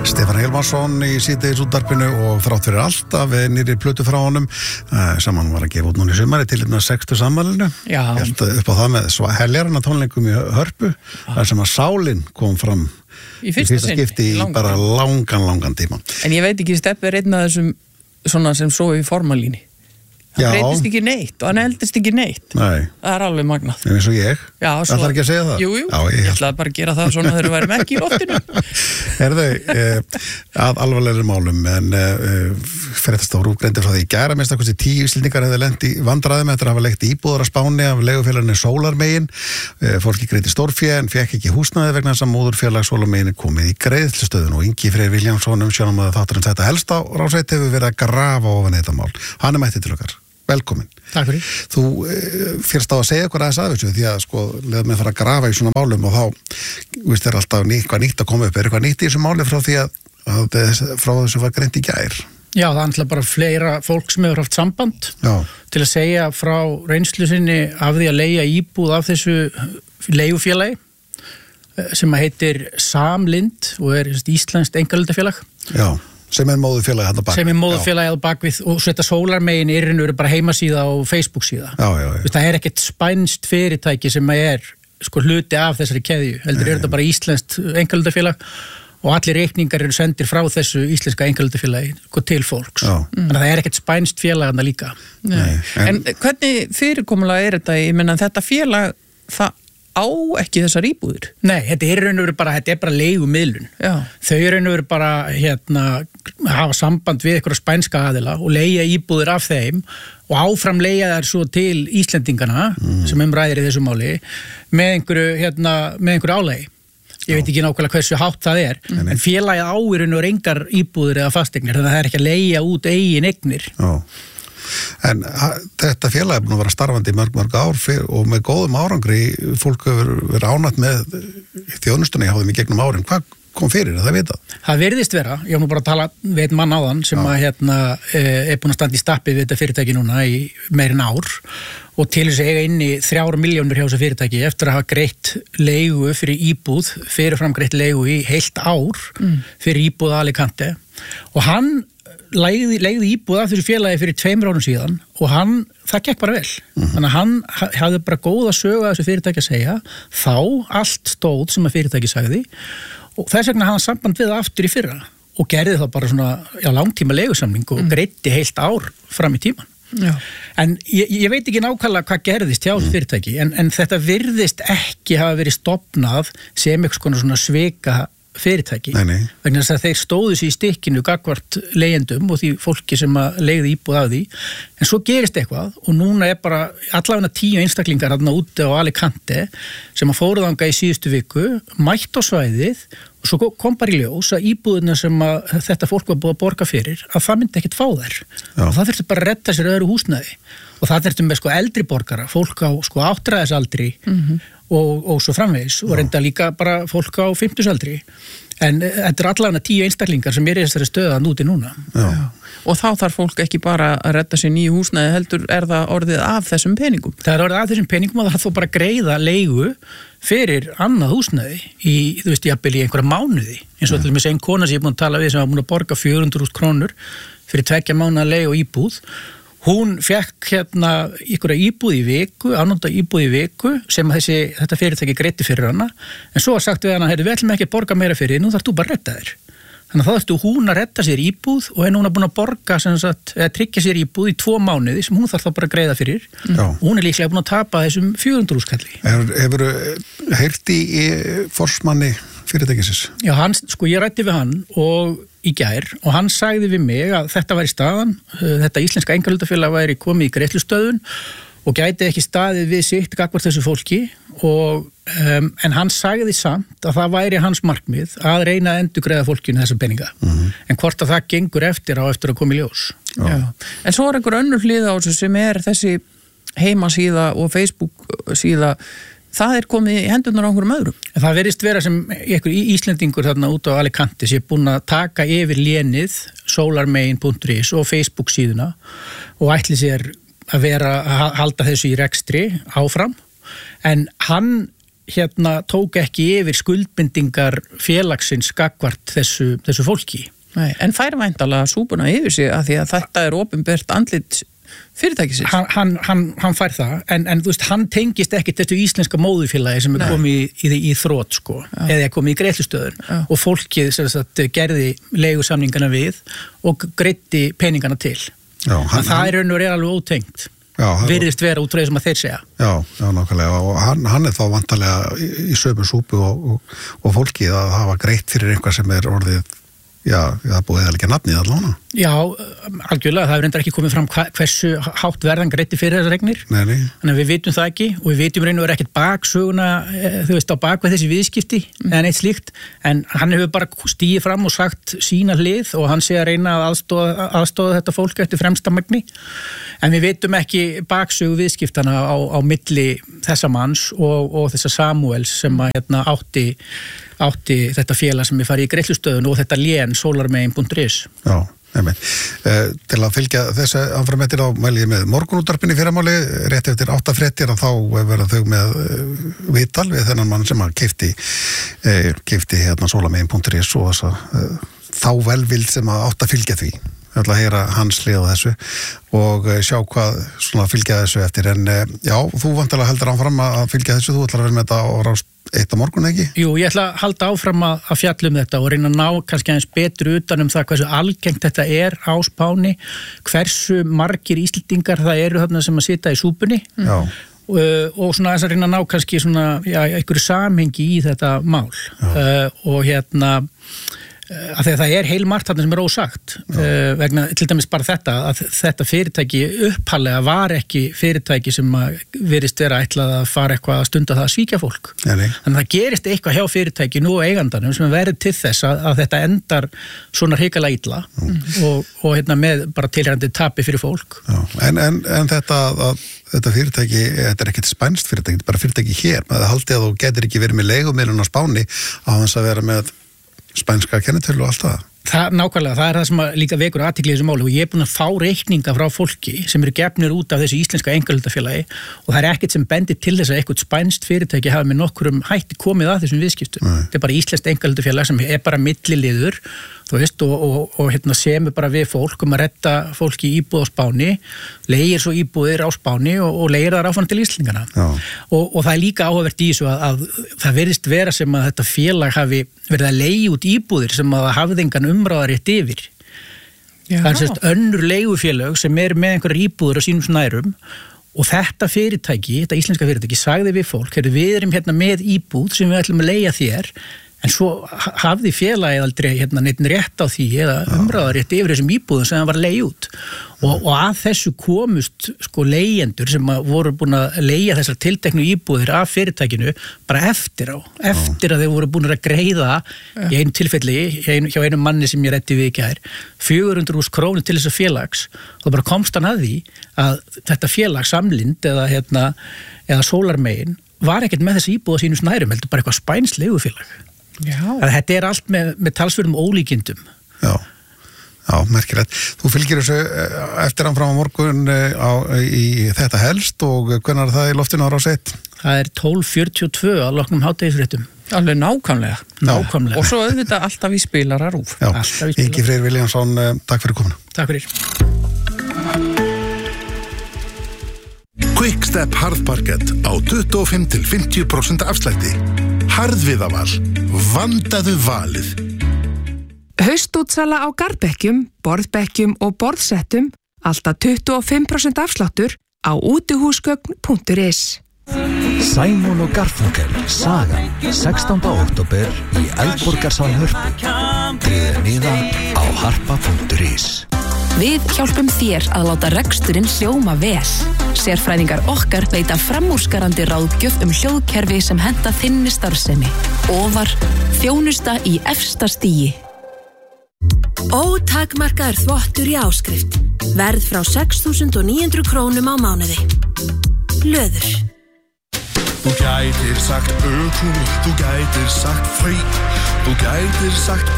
Stefán Hilmarsson í síðdegisútvarpinu og þrátt fyrir allt af nýrri plötu frá honum sem hann var að gefa út núna í sumari til 60 sammælinu. Helt upp á það með heljarana tónleikum í Hörpu þar sem að sálin kom fram í fyrsta skipti í bara langan tíma. En ég veit ekki, Steppi einn af þessum svona sem svo í formalíni. Hann breytist ekki neitt og hann eldist ekki neitt. Nei. Það alveg magnað. En eins og ég. Já, svo. Ætlar ekki að segja það? Jú. Já, ég ætlaði bara að gera það svona þegar við værum ekki í loftinu. Að alvarlegri málum, en fréttastofa RÚV greindi frá því í gær að minnsta kosti 10 Íslendingar hefðu lent í vandræðum eftir að hafa leigt íbúðar á Spáni af leigufélaginu Sólarmegin. Fólki greiddi stórfé en fékk ekki húsnæði vegna þess að móðurfélag Sólarmegin komið í greiðslustöðun og Ingi Freyr Vilhjálmsson umsjónarmaður þátturinn Þetta helst á Rás 1 hefur verið að grafa ofan þetta mál. Hann mætti til okkar. Velkomin. Takk fyrir. Þú fyrst á að segja okkur aðeins að þessu því að sko, leðum við fara að grafa í svona málum og þá, veist þér alltaf eitthvað nýtt að koma upp. Eitthvað nýtt í þessu máli frá því að frá þessu var greint í gær? Já, það er alltaf bara fleira fólk sem hefur haft samband til að segja frá reynslu sinni af því að leigja íbúð af þessu leigufélagi sem heitir Samlind og er íslenskt einkahlutafélag. Já. Sem er móðurfélagi hann á bakvið. Sem er móðurfélagi hann á bakvið og svo þetta Sólarmegin eru bara heimasíða og Facebook síða. Já. Það er ekkert spænst fyrirtæki sem er sko hluti af þessari keðju. Heldur er þetta bara íslenskt einkahlutafélag og allir reikningar eru sendir frá þessu íslenska einkahlutafélagi til fólks. Þannig að það er ekkert spænst félag hann líka. Nei. En hvernig fyrirkomulega er þetta? Ég menna þetta félag, það á ekki þessar íbúðir. Nei, þetta er bara leigumiðlun. Já. Þau eru bara hafa samband við einhverja spænska aðila og leigja íbúðir af þeim og áfram leigja þær svo til Íslendingana sem ræðir í þessu máli með einhverju álagi. Ég veit ekki nákvæmlega hversu hátt það er, en félagið á engar íbúðir eða fasteignir, þannig að það er ekki að leigja út eigin eignir. Já. En þetta félag er búin að vera starfandi í mörg ár og með góðum árangri fólk hefur verið ánægt með þjónustunni hjá þeim í gegnum árin. Hvað kom fyrir það vitað? Það virðist vera, ég var nú bara að tala við einn mann áðan sem er búin að standa í stappi við þetta fyrirtæki núna í meirinn ár og til þess að eiga inn í 3 milljónir hjá þessu fyrirtæki eftir að hafa greitt leigu fyrir íbúð, fyrirfram greitt leigu í heilt ár fyrir íbúð Alicante og hann leigði íbúð af þessu félagi fyrir 2 árum síðan og það gekk bara vel. Þannig að hann hafði bara góða sögu að þessu fyrirtæki að segja, þá allt stóð sem að fyrirtæki sagði og þess vegna hafði hann samband við það aftur í fyrra og gerði þá bara svona langtíma leigusamning og greiddi heilt ár fram í tíman. Já. En ég veit ekki nákvæmlega hvað gerðist hjá þessu fyrirtæki en þetta virðist ekki hafa verið stofnað sem eitthvað svona svika fyrirtæki. Nei. Vegna þess að þeir stóðu sig í stikkinu gagnvart leigjendum og því fólki sem að leigði íbúð af því en svo gerist eitthvað og núna er bara allavega 10 einstaklingar þarna úti á Alicante sem að fóru þangað í síðustu viku mætt á svæðið og svo kom bara í ljós að íbúðina sem að þetta fólk var búið að borga fyrir að það myndi ekkert fá þær og það þurfti bara að redda sér öðru húsnæði og það þurfti með eldri borgara fólk á áttræðisaldri og svo framvegis og reynda líka bara fólk á 50-aldri en þetta allavega 10 einstaklingar sem í þessari stöðan úti núna. Já. Og þá þarf fólk ekki bara að redda sér nýju húsnæði heldur er það orðið af þessum peningum? Það er orðið af þessum peningum og það þarf þó bara að greiða leigu fyrir annað húsnæði í einhverja mánuði eins og til og með einn kona sem ég er búin að tala við sem var búin að borga 400.000 krónur fyrir 2 mánaða leigu og íbúð. Hún fekk einhverja íbúð í viku, afnóta íbúð í viku sem þetta fyrirtæki greiddi fyrir hana en svo var sagt við hana, við ætlum ekki að borga meira fyrir nú þarf þú bara að redda þér. Þannig að þá þarftu hún að redda sér íbúð og hún er búin að borga eða tryggja sér íbúð í 2 mánuði sem hún þarf þá bara að greiða fyrir og hún er líklega búin að tapa þessum 400.000 kalli. Hefur heyrt í forsmanni fyrirtækisins? Já, ég ræddi við hann og í gær og hann sagði við mig að þetta væri staðan, þetta íslenska einkahlutafélag væri komið í greiðslustöðun og gæti ekki staðið við sitt gagnvart þessu fólki en hann sagði samt að það væri hans markmið að reyna að endurgreiða fólkinu þessa peninga en hvort að það gengur eftir að koma í ljós. Já. En svo er einhver önnur hlið á þessu sem er þessi heimasíða og Facebook síða það komið í hendurnar á einhverjum öðrum. Það verðist vera sem einhver Íslendingur þarna út á Alicante sé búin að taka yfir lénið solarmegin.is og Facebook síðuna og ætli sér að halda þessu í rekstri áfram en hann tók ekki yfir skuldbindingar félagsins gagnvart þessu fólki. Nei, en fær væntanlega súpuna yfir sig að því að þetta opinbert andlit fyrirtækisins. Hann fær það, en þú veist, hann tengist ekki þessu íslenska móðufélagi sem komið í þrot, sko, eða komið í greiðslustöðun og fólkið sem sagt gerði leigusamningana við og greiddi peningana til. Já, það er alveg ótengt. Virðist vera út frá því sem að þeir segja. Já, nákvæmlega, og hann þá vantarlega í sömu súpu og fólkið að hafa greitt fyrir einhvað sem orðið, það búið eða ekki nafnið allavega. Já, algjörlega, það reyndar ekki komið fram hversu hátt verðan greiddi fyrir þessar eignir. Nei. Þannig að við vitum það ekki og við vitum reynur ekkert baksöguna, þú veist, á bakvið þessi viðskipti eða neitt slíkt, en hann hefur bara stigið fram og sagt sína hlið og hann sé að reyna að aðstoða þetta fólk eftir fremsta megni, en við vitum ekki baksögu viðskiptana á milli þessa manns og þessa Samuels sem að átti þetta félag sem er farið í greiðslustöðun og þetta lén solarmein.is. Já. Til að fylgja þessu áframettir á mæli ég með morgunútvarpinu fyrramáli rétt eftir 8 fréttir að þá verða þau með viðtal við þennan mann sem að keypti solarmein.is og þá velvild sem að átt að fylgja því. Ég ætla að heyra hans hlið á þessu og sjá hvað svona fylgja þessu eftir, en já, þú vantilega heldur áfram að fylgja þessu, þú ætlar að vera með þetta á Rás 1 á morgun, ekki? Jú, ég ætla að halda áfram að fjalla þetta og reyna að ná kannski aðeins betur utan það hversu algengt þetta er á Spáni, hversu margir Íslendingar það eru þarna sem að sitja í súpunni. Já. Og svona þess að reyna að ná kannski svona, einhverju samhengi í þetta mál. Og að það er heilmargt þarna sem er ósagt vegna til dæmis bara að þetta fyrirtæki upphalega var ekki fyrirtæki sem að virðist vera ætlað að fara eitthvað að stunda það að svíkja fólk. Þannig að það gerist eitthvað hjá fyrirtækinu og eigandanum sem verður til þess að þetta endar svona hrikalega illa og með bara tilhærandi tapi fyrir fólk. Já. En þetta fyrirtæki, þetta er ekkert spænskt fyrirtæki, þetta er bara fyrirtæki hér, maður haldi að þú getur ekki verið með leigumiðlun á Spáni á þess að vera með spænska kennitölu og allt það. Nákvæmlega, það er það sem líka vekur athygli í þessu máli og ég er búin að fá reikninga frá fólki sem eru gefnir út af þessu íslenska einkahlutafélagi og það er ekkert sem bendir til þess að eitthvað spænskt fyrirtæki hafi með nokkrum hætti komið að þessum viðskiptum. Þetta er bara íslenskt einkahlutafélag sem er bara milliliður, þú veist, og semur bara við fólk að redda fólki íbúð á Spáni, leigir svo íbúðir á Spáni og leigir þar áfram til Íslendingana. Og það er líka áhugavert í þessu að það virðist vera sem að þetta félag hafi verið að leigja út íbúðir sem að það hafði engan umráðarétt yfir. Það er sérst önnur leigufélög sem er með einhverjar íbúðir á sínum snærum og þetta fyrirtæki, þetta íslenska fyrirtæki, sagði við fólk, við erum með íbúð sem við ætlum að leigja þér, en svo hafði félagið aldrei neitt rétt á því eða umráðarétt yfir þessum íbúðum sem það var að leigja út. Og að þessu komust leigjendur sem voru búin að leigja þessar tilteknu íbúðir af fyrirtækinu bara eftir að þeir voru búin að greiða í einu tilfelli, hjá einu manni sem ég ræddi við í gær, 400.000 krónur til þessar félags og bara komst hann að því að þetta félag Samlind eða Solarmein var ekkert með þessi íbúð á sínum snærum, heldur bara eitthvað spænskt leigufélag. Þetta er allt með talsverðum ólíkindum. Já, merkilegt. Þú fylgir þessu eftir fram á morgun í þetta helst og hvenær er það í loftinu á Rás 1? Það er 12:42 að loknum hádegisfréttum. Alveg nákvæmlega. Og svo auðvitað alltaf í spilara RÚV. Já, Ingi Freyr Viljánsson, takk fyrir komuna. Takk fyrir. Quickstep harðparkett á 25-50% afslætti. Harðviðaval. Vandaðu valið. Haustútsala á garðbekkjum, borðbekkjum og borðsettum, alltaf 25% afsláttur á útihúsgögn.is. Sæmon og Garfunkel, Sagan, 16. október í Eldborgarsal Hörpu. Tryggðu miða á harpa.is. Við hjálpum þér að láta reksturinn hljóma vel. Sérfræðingar okkar veita framúrskarandi ráðgjöf hljóðkerfi sem henta þinni starfsemi. Ofar, þjónusta í efsta stigi. Ótakmarkaður þvottur í áskrift. Verð frá 6.900 krónum á mánuði. Löður. Þú gætir sagt ökú, þú gætir sagt frý, þú gætir sagt